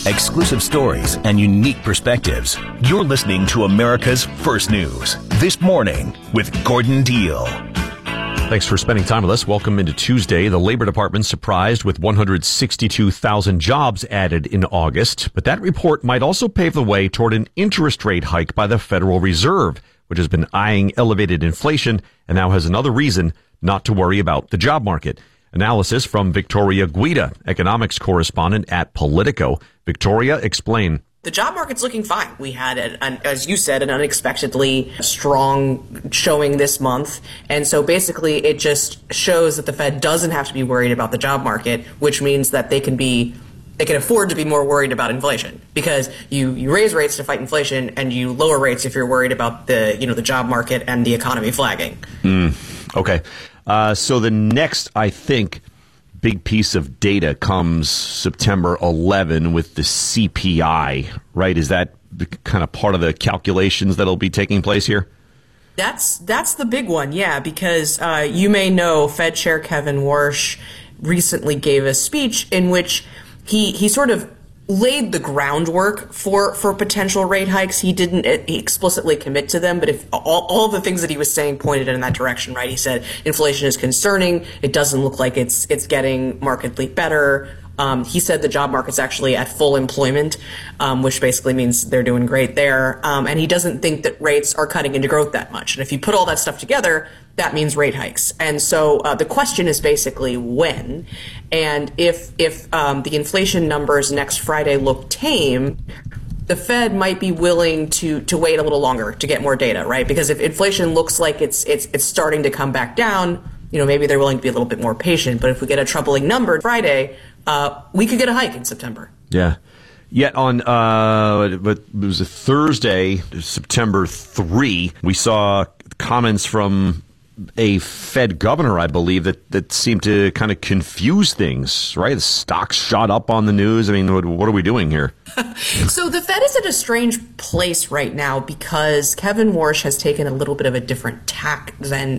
Exclusive stories and unique perspectives. You're listening to America's First News This Morning with Gordon Deal. Thanks for spending time with us. Welcome into Tuesday. The Labor Department surprised with 162,000 jobs added in August. But that report might also pave the way toward an interest rate hike by the Federal Reserve, which has been eyeing elevated inflation and now has another reason not to worry about the job market. Analysis from Victoria Guida, economics correspondent at Politico. Victoria, explain. The job market's looking fine. We had, as you said, an unexpectedly strong showing this month. And so basically it just shows that the Fed doesn't have to be worried about the job market, which means that they can afford to be more worried about inflation, because you raise rates to fight inflation and you lower rates if you're worried about the job market and the economy flagging. Okay. So the next, I think, big piece of data comes September 11 with the CPI, right? Is that kind of part of the calculations that'll be taking place here? That's the big one, yeah, because you may know Fed Chair Kevin Warsh recently gave a speech in which he sort of laid the groundwork for potential rate hikes. He didn't explicitly commit to them, but if all the things that he was saying pointed in that direction, right? He said inflation is concerning. It doesn't look like it's getting markedly better. He said the job market's actually at full employment, which basically means they're doing great there. And he doesn't think that rates are cutting into growth that much. And if you put all that stuff together, that means rate hikes. And so the question is basically when. And if the inflation numbers next Friday look tame, the Fed might be willing to wait a little longer to get more data, right? Because if inflation looks like it's starting to come back down, maybe they're willing to be a little bit more patient. But if we get a troubling number Friday, we could get a hike in September. Yeah. Yet on, but it was a Thursday, September 3, we saw comments from a Fed governor, I believe, that seemed to kind of confuse things, right? The stocks shot up on the news. I mean, what are we doing here? So the Fed is at a strange place right now because Kevin Warsh has taken a little bit of a different tack than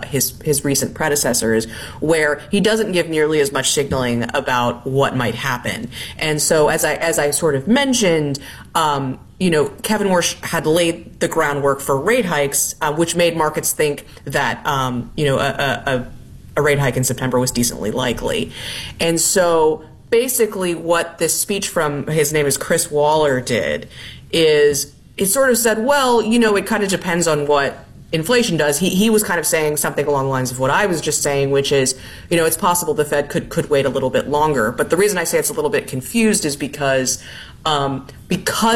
his recent predecessors, where he doesn't give nearly as much signaling about what might happen. And so as I sort of mentioned, Kevin Warsh had laid the groundwork for rate hikes, which made markets think that, a rate hike in September was decently likely. And so basically what this speech from, his name is Chris Waller, did is it sort of said, well, it kind of depends on what inflation does. He was kind of saying something along the lines of what I was just saying, which is, it's possible the Fed could wait a little bit longer. But the reason I say it's a little bit confused is because